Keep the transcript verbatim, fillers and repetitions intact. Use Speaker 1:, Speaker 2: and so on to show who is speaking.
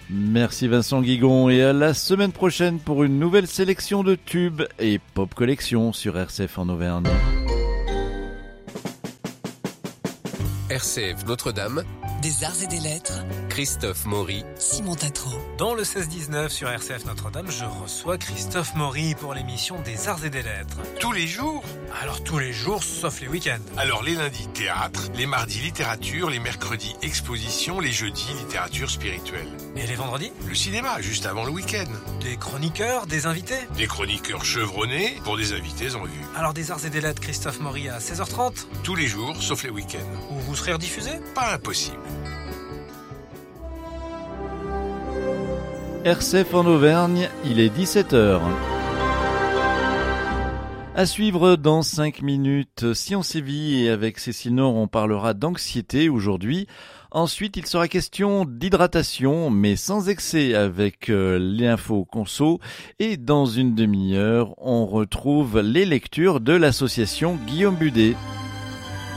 Speaker 1: Merci Vincent Guigon et à la semaine prochaine pour une nouvelle sélection de tubes et pop collection sur R C F en Auvergne.
Speaker 2: R C F Notre-Dame,
Speaker 3: des arts et des lettres,
Speaker 2: Christophe Maury,
Speaker 3: Simon Tatro.
Speaker 4: Dans le seize dix-neuf sur R C F Notre-Dame, je reçois Christophe Maury pour l'émission des arts et des lettres.
Speaker 5: Tous les jours?
Speaker 4: Alors tous les jours, sauf les week-ends.
Speaker 5: Alors les lundis, théâtre, les mardis, littérature, les mercredis, exposition, les jeudis, littérature spirituelle.
Speaker 4: Et les vendredis?
Speaker 5: Le cinéma, juste avant le week-end.
Speaker 4: Des chroniqueurs, des invités?
Speaker 5: Des chroniqueurs chevronnés pour des invités en vue.
Speaker 4: Alors des arts et des lettres, Christophe Maury à seize heures trente?
Speaker 5: Tous les jours, sauf les week-ends.
Speaker 4: Où vous serez rediffusé?
Speaker 5: Pas impossible.
Speaker 1: R C F en Auvergne, il est dix-sept heures. À suivre dans cinq minutes, Si on sévit, et avec Cécile Nord, on parlera d'anxiété aujourd'hui. Ensuite, il sera question d'hydratation, mais sans excès avec euh, l'info conso. Et dans une demi-heure, on retrouve les lectures de l'association Guillaume Budet.